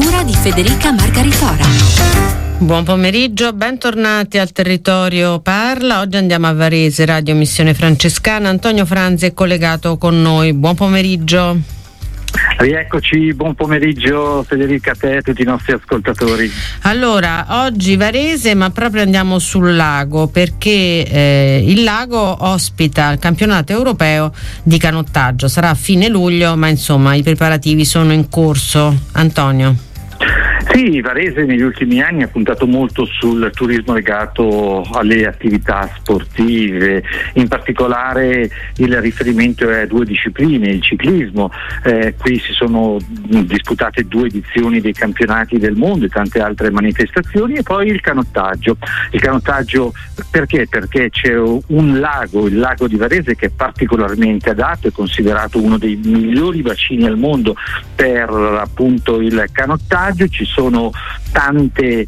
cura di Federica Margaritora. Buon pomeriggio, bentornati al Territorio Parla. Oggi andiamo a Varese, Radio Missione Francescana. Antonio Franzi è collegato con noi. Buon pomeriggio. Rieccoci, buon pomeriggio Federica, a te e a tutti i nostri ascoltatori. Allora, oggi Varese, ma proprio andiamo sul lago, perché il lago ospita il campionato europeo di canottaggio. Sarà a fine luglio, ma insomma i preparativi sono in corso. Antonio. Sì, Varese negli ultimi anni ha puntato molto sul turismo legato alle attività sportive, in particolare il riferimento è a due discipline, il ciclismo, qui si sono disputate 2 edizioni dei campionati del mondo e tante altre manifestazioni, e poi il canottaggio. Il canottaggio perché? Perché c'è un lago, il lago di Varese, che è particolarmente adatto, è considerato uno dei migliori bacini al mondo per appunto il canottaggio. Ci sono tante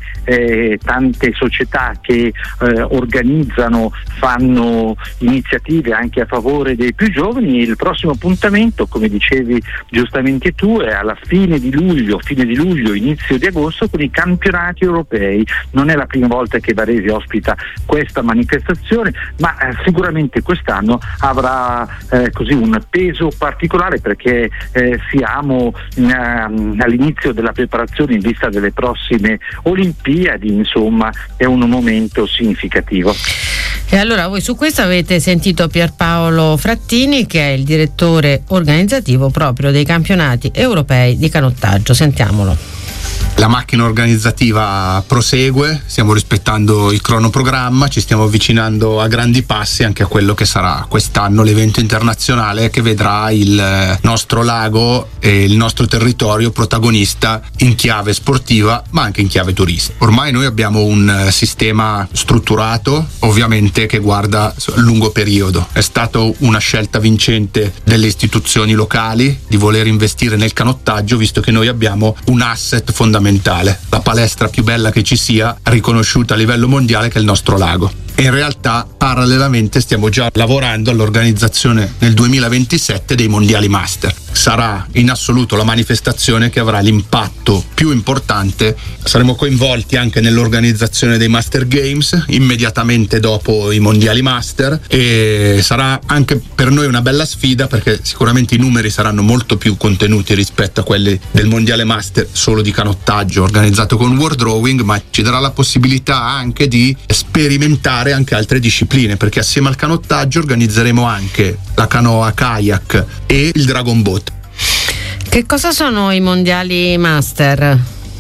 società che organizzano, fanno iniziative anche a favore dei più giovani. Il prossimo appuntamento, come dicevi giustamente tu, è alla fine di luglio, inizio di agosto, con i campionati europei. Non è la prima volta che Varese ospita questa manifestazione, ma sicuramente quest'anno avrà così un peso particolare, perché siamo all'inizio della preparazione in vista delle prossime Olimpiadi, insomma è un momento significativo. E allora voi su questo avete sentito Pierpaolo Frattini, che è il direttore organizzativo proprio dei campionati europei di canottaggio. Sentiamolo. La macchina organizzativa prosegue, stiamo rispettando il cronoprogramma, ci stiamo avvicinando a grandi passi anche a quello che sarà quest'anno l'evento internazionale, che vedrà il nostro lago e il nostro territorio protagonista in chiave sportiva, ma anche in chiave turistica. Ormai noi abbiamo un sistema strutturato, ovviamente, che guarda a lungo periodo. È stata una scelta vincente delle istituzioni locali di voler investire nel canottaggio, visto che noi abbiamo un asset fondamentale, la palestra più bella che ci sia, riconosciuta a livello mondiale, che è il nostro lago. E in realtà parallelamente stiamo già lavorando all'organizzazione nel 2027 dei mondiali master. Sarà in assoluto la manifestazione che avrà l'impatto più importante. Saremo coinvolti anche nell'organizzazione dei Master Games immediatamente dopo i mondiali master, e sarà anche per noi una bella sfida, perché sicuramente i numeri saranno molto più contenuti rispetto a quelli del mondiale master solo di canottaggio organizzato con World Rowing, ma ci darà la possibilità anche di sperimentare anche altre discipline, perché assieme al canottaggio organizzeremo anche la canoa kayak e il dragon boat. Che cosa sono i mondiali master?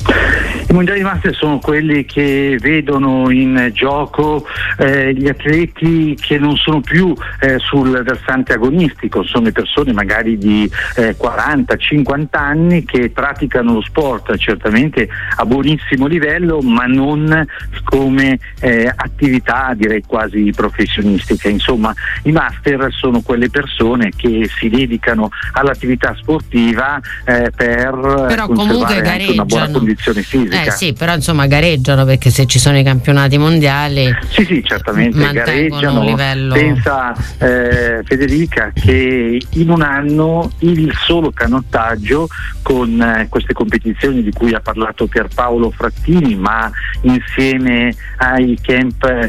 I mondiali master sono quelli che vedono in gioco gli atleti che non sono più sul versante agonistico, sono le persone magari di 40-50 anni che praticano lo sport certamente a buonissimo livello, ma non come attività direi quasi professionistica. Insomma, i master sono quelle persone che si dedicano all'attività sportiva per conservare anche una buona condizione fisica. Sì, però insomma gareggiano, perché se ci sono i campionati mondiali sì, certamente gareggiano. Livello... Pensa Federica che in un anno il solo canottaggio, con queste competizioni di cui ha parlato Pierpaolo Frattini, ma insieme ai camp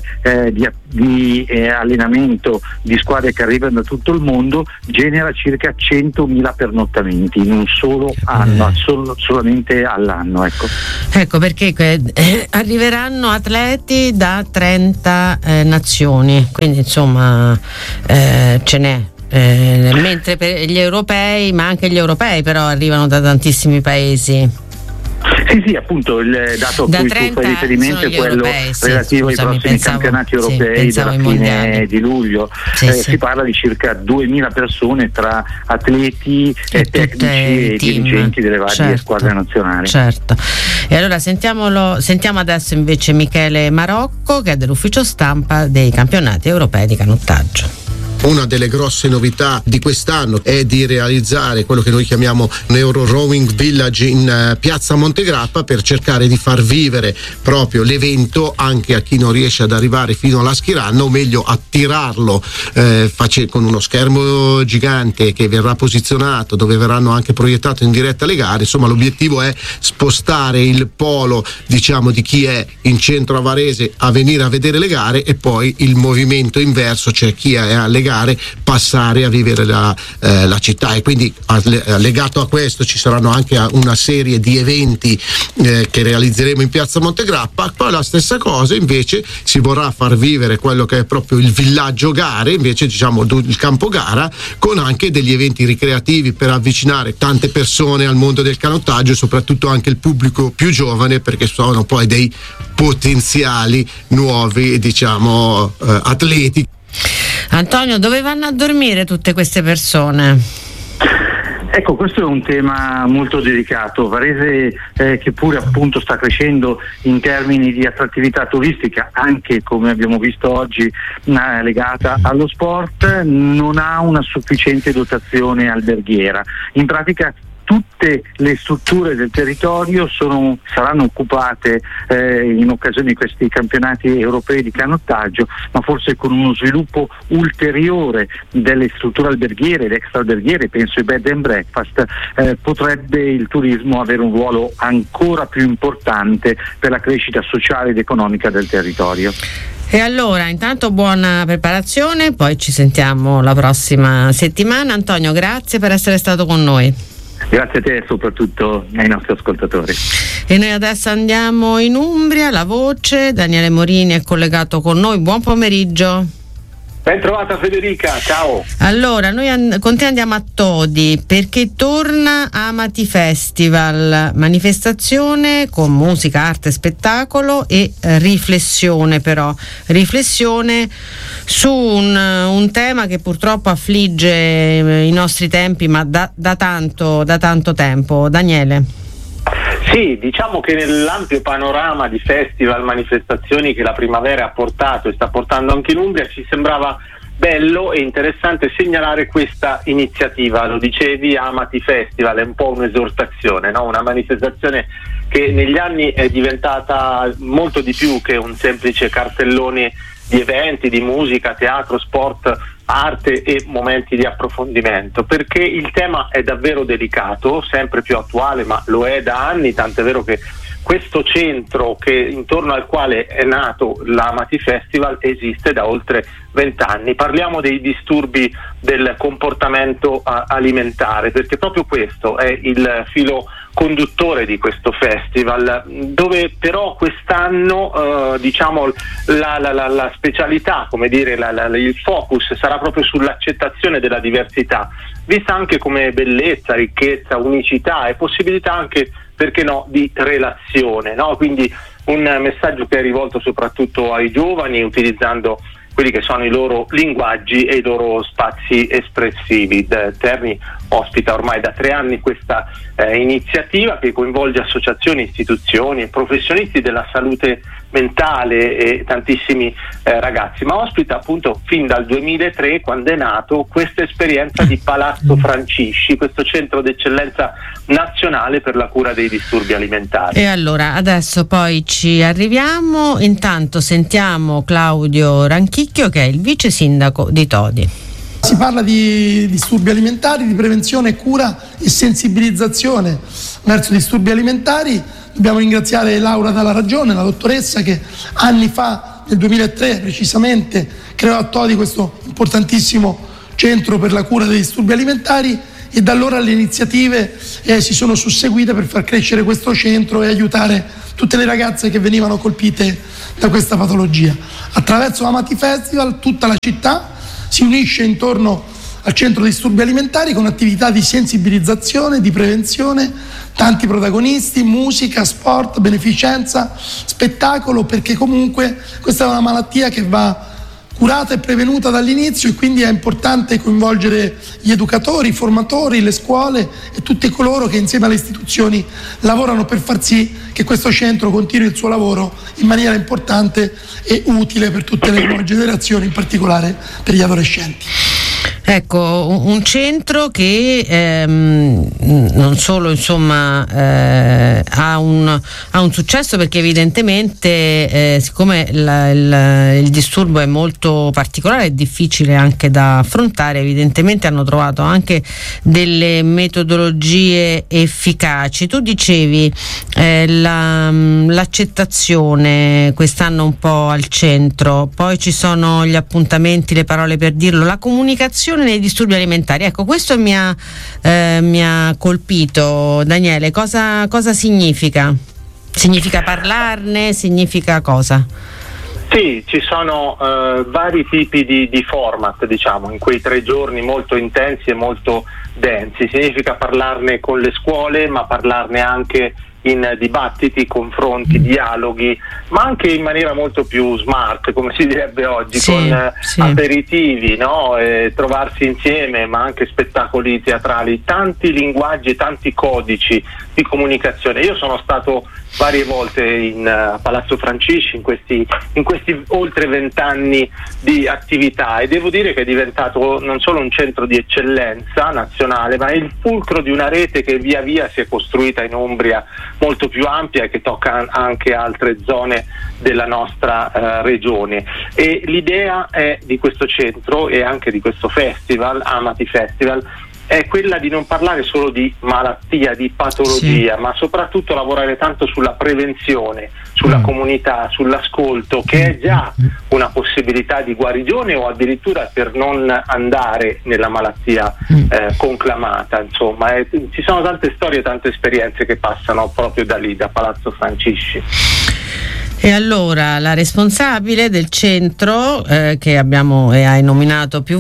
di allenamento di squadre che arrivano da tutto il mondo, genera circa 100.000 pernottamenti in un solo anno, solamente all'anno. Ecco perché arriveranno atleti da 30 nazioni, quindi insomma ce n'è. Mentre per gli europei, ma anche gli europei però arrivano da tantissimi paesi. Sì, appunto il dato a cui tu fai riferimento è quello relativo ai prossimi campionati europei della fine di luglio. Si parla di circa 2.000 persone tra atleti, tecnici e dirigenti delle varie squadre nazionali. Certo. E allora sentiamo adesso invece Michele Marocco, che è dell'ufficio stampa dei campionati europei di canottaggio. Una delle grosse novità di quest'anno è di realizzare quello che noi chiamiamo un Euro Rowing Village in piazza Montegrappa, per cercare di far vivere proprio l'evento anche a chi non riesce ad arrivare fino alla Schiranda, o meglio attirarlo con uno schermo gigante che verrà posizionato, dove verranno anche proiettate in diretta le gare. Insomma, l'obiettivo è spostare il polo, diciamo, di chi è in centro a Varese a venire a vedere le gare, e poi il movimento inverso, cioè chi è alle gare passare a vivere la città. E quindi legato a questo ci saranno anche una serie di eventi che realizzeremo in piazza Montegrappa. Poi la stessa cosa invece si vorrà far vivere quello che è proprio il villaggio gare, invece diciamo il campo gara, con anche degli eventi ricreativi per avvicinare tante persone al mondo del canottaggio, e soprattutto anche il pubblico più giovane, perché sono poi dei potenziali nuovi, diciamo, atleti. Antonio, dove vanno a dormire tutte queste persone? Ecco, questo è un tema molto delicato. Varese, che pure appunto sta crescendo in termini di attrattività turistica, anche come abbiamo visto oggi legata allo sport, non ha una sufficiente dotazione alberghiera. In pratica tutte le strutture del territorio saranno occupate in occasione di questi campionati europei di canottaggio, ma forse con uno sviluppo ulteriore delle strutture alberghiere ed extraalberghiere, penso ai bed and breakfast, potrebbe il turismo avere un ruolo ancora più importante per la crescita sociale ed economica del territorio. E allora, intanto buona preparazione, poi ci sentiamo la prossima settimana. Antonio, grazie per essere stato con noi. Grazie a te e soprattutto ai nostri ascoltatori. E noi adesso andiamo in Umbria, La Voce. Daniele Morini è collegato con noi. Buon pomeriggio. Ben trovata Federica, ciao. Allora, noi con te andiamo a Todi, perché torna Amati Festival, manifestazione con musica, arte, spettacolo e riflessione su un tema che purtroppo affligge i nostri tempi, ma da tanto tempo. Daniele. Sì, diciamo che nell'ampio panorama di festival, manifestazioni che la primavera ha portato e sta portando anche in Umbria, ci sembrava bello e interessante segnalare questa iniziativa. Lo dicevi, Amati Festival è un po' un'esortazione, no? Una manifestazione che negli anni è diventata molto di più che un semplice cartellone di eventi, di musica, teatro, sport, arte e momenti di approfondimento, perché il tema è davvero delicato, sempre più attuale, ma lo è da anni, tant'è vero che questo centro intorno al quale è nato l'Amati Festival esiste da oltre 20 anni. Parliamo dei disturbi del comportamento alimentare, perché proprio questo è il filo conduttore di questo festival, dove però quest'anno diciamo la specialità, come dire, il focus sarà proprio sull'accettazione della diversità, vista anche come bellezza, ricchezza, unicità e possibilità anche, perché no, di relazione, no? Quindi un messaggio che è rivolto soprattutto ai giovani, utilizzando quelli che sono i loro linguaggi e i loro spazi espressivi. Terni ospita ormai da 3 anni questa iniziativa che coinvolge associazioni, istituzioni e professionisti della salute mentale e tantissimi ragazzi, ma ospita appunto fin dal 2003, quando è nato, questa esperienza di Palazzo Francisci, questo centro d'eccellenza nazionale per la cura dei disturbi alimentari. E allora adesso poi ci arriviamo, intanto sentiamo Claudio Ranchicchio, che è il vice sindaco di Todi. Si parla di disturbi alimentari, di prevenzione, cura e sensibilizzazione verso i disturbi alimentari. Dobbiamo ringraziare Laura Dalla Ragione, la dottoressa, che anni fa, nel 2003 precisamente, creò a Todi questo importantissimo centro per la cura dei disturbi alimentari, e da allora le iniziative si sono susseguite per far crescere questo centro e aiutare tutte le ragazze che venivano colpite da questa patologia. Attraverso Amati Festival tutta la città si unisce intorno al centro dei disturbi alimentari con attività di sensibilizzazione, di prevenzione, tanti protagonisti, musica, sport, beneficenza, spettacolo, perché comunque questa è una malattia che va curata e prevenuta dall'inizio, e quindi è importante coinvolgere gli educatori, i formatori, le scuole e tutti coloro che insieme alle istituzioni lavorano per far sì che questo centro continui il suo lavoro in maniera importante e utile per tutte le nuove generazioni, in particolare per gli adolescenti. Ecco, un centro che non solo insomma ha un successo, perché evidentemente siccome il disturbo è molto particolare e difficile anche da affrontare, evidentemente hanno trovato anche delle metodologie efficaci. Tu dicevi l'accettazione quest'anno un po' al centro, poi ci sono gli appuntamenti, le parole per dirlo, la comunicazione nei disturbi alimentari. Ecco, questo mi ha colpito. Daniele, cosa significa? Significa parlarne? Significa cosa? Sì, ci sono vari tipi di format, diciamo, in quei 3 giorni molto intensi e molto densi. Significa parlarne con le scuole, ma parlarne anche in dibattiti, confronti, dialoghi, ma anche in maniera molto più smart, come si direbbe oggi, con aperitivi, no? Trovarsi insieme, ma anche spettacoli teatrali, tanti linguaggi e tanti codici di comunicazione. Io sono stato varie volte in Palazzo Francisci in questi oltre 20 anni di attività, e devo dire che è diventato non solo un centro di eccellenza nazionale, ma è il fulcro di una rete che via via si è costruita in Umbria, molto più ampia e che tocca anche altre zone della nostra regione. E l'idea di questo centro e anche di questo festival, Amati Festival, è quella di non parlare solo di malattia, di patologia, ma soprattutto lavorare tanto sulla prevenzione, sulla comunità, sull'ascolto, che è già una possibilità di guarigione o addirittura per non andare nella malattia conclamata. Insomma, ci sono tante storie, tante esperienze che passano proprio da lì, da Palazzo Francisci. E allora la responsabile del centro che abbiamo e hai nominato più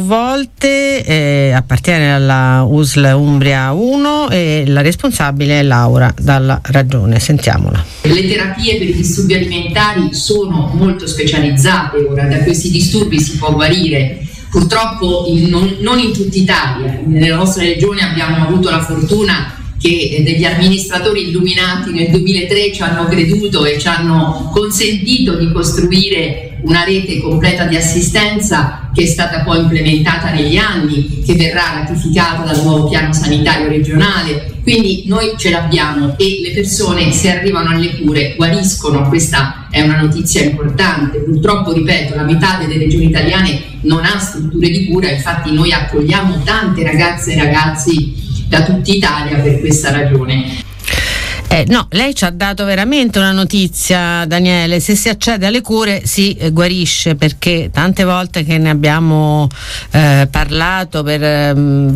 volte appartiene alla USL Umbria 1 e la responsabile è Laura Dalla Ragione. Sentiamola. Le terapie per i disturbi alimentari sono molto specializzate ora, da questi disturbi si può guarire. Purtroppo non in tutta Italia, nella nostra regione abbiamo avuto la fortuna che degli amministratori illuminati nel 2003 ci hanno creduto e ci hanno consentito di costruire una rete completa di assistenza che è stata poi implementata negli anni, che verrà ratificata dal nuovo piano sanitario regionale. Quindi noi ce l'abbiamo e le persone, se arrivano alle cure, guariscono. Questa è una notizia importante. Purtroppo, ripeto, la metà delle regioni italiane non ha strutture di cura, infatti noi accogliamo tante ragazze e ragazzi da tutta Italia per questa ragione. No, lei ci ha dato veramente una notizia, Daniele. Se si accede alle cure si guarisce, perché tante volte che ne abbiamo parlato per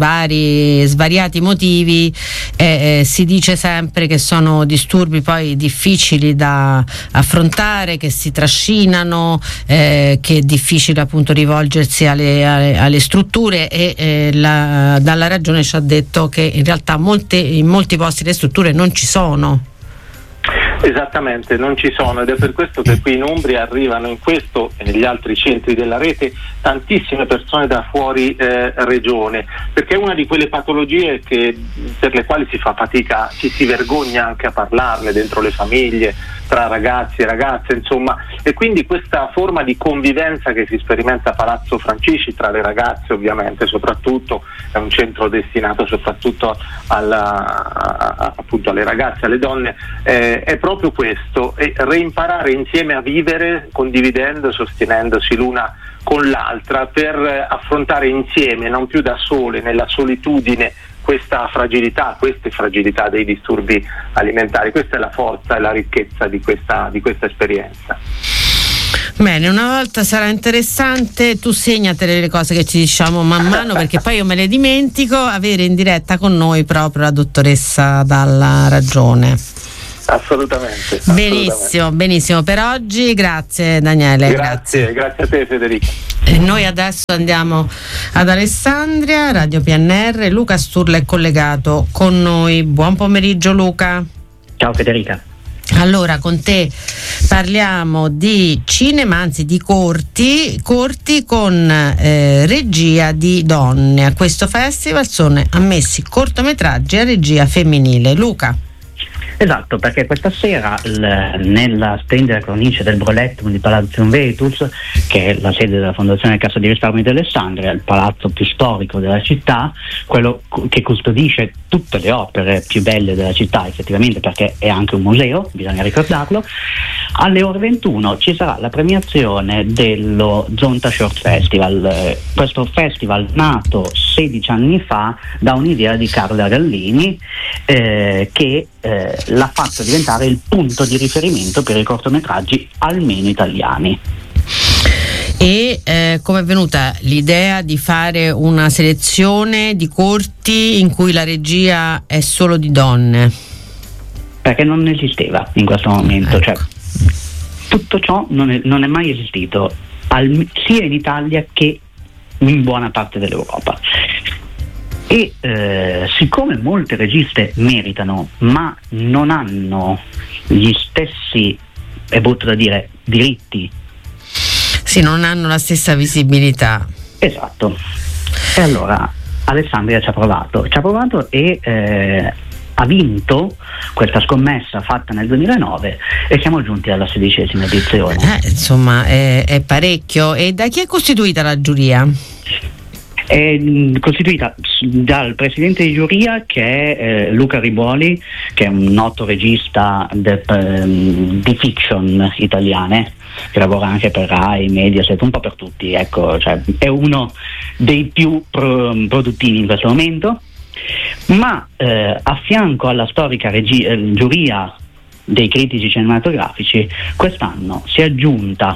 svariati motivi si dice sempre che sono disturbi poi difficili da affrontare, che si trascinano, che è difficile appunto rivolgersi alle strutture e Dalla Ragione ci ha detto che in realtà in molti posti le strutture non ci sono. Esattamente, non ci sono, ed è per questo che qui in Umbria arrivano in questo e negli altri centri della rete tantissime persone da fuori regione, perché è una di quelle patologie per le quali si fa fatica, ci si vergogna anche a parlarne dentro le famiglie, tra ragazzi e ragazze, insomma, e quindi questa forma di convivenza che si sperimenta a Palazzo Francisci tra le ragazze, ovviamente, soprattutto è un centro destinato soprattutto appunto alle ragazze, alle donne, è proprio questo, è reimparare insieme a vivere, condividendo, sostenendosi l'una con l'altra, per affrontare insieme, non più da sole, nella solitudine, queste fragilità dei disturbi alimentari. Questa è la forza e la ricchezza di questa esperienza. Bene, una volta sarà interessante, tu segnatele le cose che ci diciamo man mano, perché poi io me le dimentico, avere in diretta con noi proprio la dottoressa Dalla Ragione. Assolutamente. Benissimo. Per oggi grazie Daniele. Grazie a te Federica. E noi adesso andiamo ad Alessandria, Radio PNR. Luca Sturla è collegato con noi. Buon pomeriggio Luca. Ciao Federica. Allora, con te parliamo di cinema, anzi di corti con regia di donne. A questo festival sono ammessi cortometraggi a regia femminile. Luca. Esatto, perché questa sera nella splendida cornice del Brolettum di Palazzo Vetus, che è la sede della Fondazione Cassa di Risparmio di Alessandria, il palazzo più storico della città, quello che custodisce tutte le opere più belle della città, effettivamente, perché è anche un museo, bisogna ricordarlo. Alle ore 21 ci sarà la premiazione dello Zonta Short Festival, questo festival nato 16 anni fa da un'idea di Carla Gallini, che l'ha fatto diventare il punto di riferimento per i cortometraggi almeno italiani. E come è venuta l'idea di fare una selezione di corti in cui la regia è solo di donne? Perché non esisteva in questo momento, ecco. Cioè, tutto ciò non è mai esistito, sia in Italia che in buona parte dell'Europa. E siccome molte registe meritano, ma non hanno gli stessi, è brutto da dire, diritti. Sì, non hanno la stessa visibilità. Esatto. E allora Alessandria ci ha provato e ha vinto questa scommessa fatta nel 2009 e siamo giunti alla 16ª edizione. Insomma, è parecchio. E da chi è costituita la giuria? È costituita dal presidente di giuria, che è Luca Ribuoli, che è un noto regista di fiction italiane, che lavora anche per Rai, Mediaset, un po' per tutti, ecco, cioè, è uno dei più produttivi in questo momento. Ma a fianco alla storica giuria dei critici cinematografici, quest'anno si è aggiunta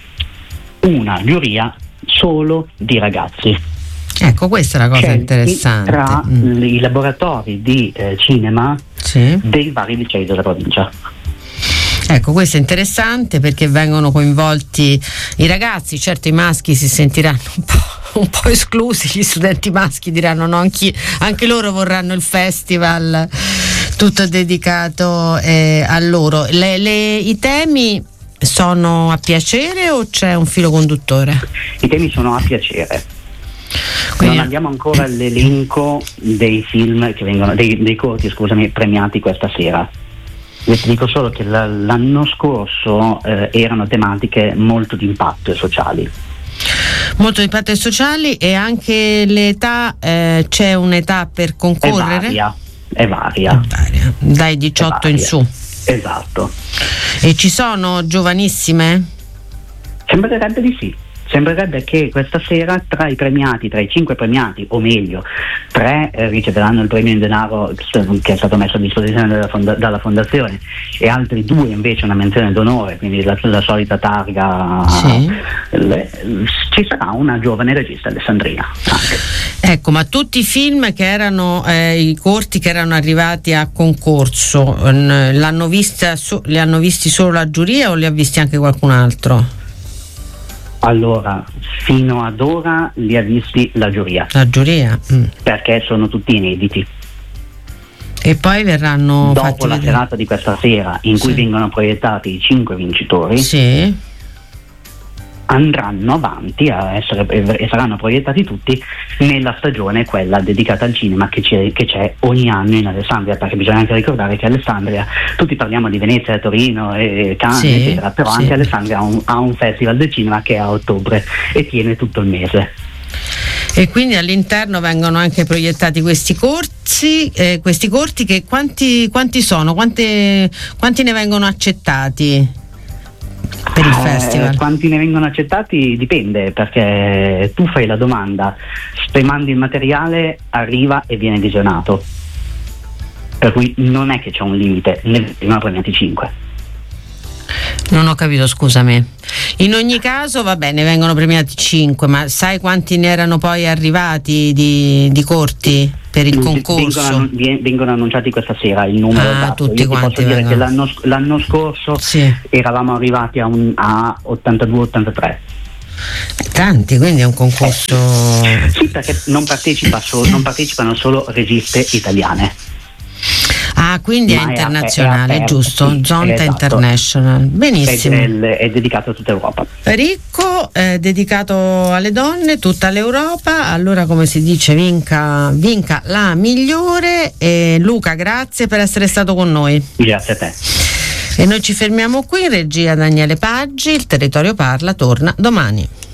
una giuria solo di ragazzi. Ecco, questa è la cosa interessante. Tra i laboratori di cinema dei vari licei della provincia. Ecco, questo è interessante perché vengono coinvolti i ragazzi. Certo, i maschi si sentiranno un po' esclusi, gli studenti maschi diranno no, anche loro vorranno il festival tutto dedicato a loro. I temi sono a piacere o c'è un filo conduttore? I temi sono a piacere. Quindi non abbiamo ancora l'elenco dei film che vengono, dei corti, scusami, premiati questa sera. Io ti dico solo che l'anno scorso erano tematiche molto di impatto e sociali. Molto di impatto e sociali, e anche l'età, c'è un'età per concorrere? È varia. Dai 18 in su. Esatto. E ci sono giovanissime? Sembrerebbe di sì. Sembrerebbe che questa sera tra i 5 premiati, o meglio 3 riceveranno il premio in denaro che è stato messo a disposizione dalla fondazione, e altri 2 invece una menzione d'onore, quindi la solita targa. Ci sarà una giovane regista alessandrina anche. Ecco, ma tutti i film che erano i corti che erano arrivati a concorso li hanno visti solo la giuria o li ha visti anche qualcun altro? Allora, fino ad ora li ha visti la giuria. La giuria? Perché sono tutti inediti. E poi verranno dopo la serata di questa sera, in cui vengono proiettati i 5 vincitori, andranno avanti e saranno proiettati tutti nella stagione quella dedicata al cinema che c'è ogni anno in Alessandria, perché bisogna anche ricordare che Alessandria, tutti parliamo di Venezia, Torino e Cannes, eccetera, però anche Alessandria ha un festival del cinema che è a ottobre e tiene tutto il mese. E quindi all'interno vengono anche proiettati questi corti che quanti sono? Quanti ne vengono accettati per il festival? Quanti ne vengono accettati dipende, perché tu fai la domanda, mandi il materiale, arriva e viene visionato, per cui non è che c'è un limite, ne vengono premiati 5. Non ho capito, scusami. In ogni caso, va bene, vengono premiati 5, ma sai quanti ne erano poi arrivati di corti per il concorso? Vengono annunciati questa sera il numero esatto. Tutti quanti posso dire che l'anno scorso eravamo arrivati a 82-83. Tanti, quindi è un concorso. Sì, perché non partecipano solo registe italiane. quindi è internazionale, aperto, giusto? sì, Zonta esatto. International. Benissimo. È dedicato a tutta Europa. Ricco, dedicato alle donne, tutta l'Europa. Allora, come si dice, vinca la migliore. E Luca, grazie per essere stato con noi. Grazie a te. E noi ci fermiamo qui. In regia Daniele Paggi. Il Territorio Parla torna domani.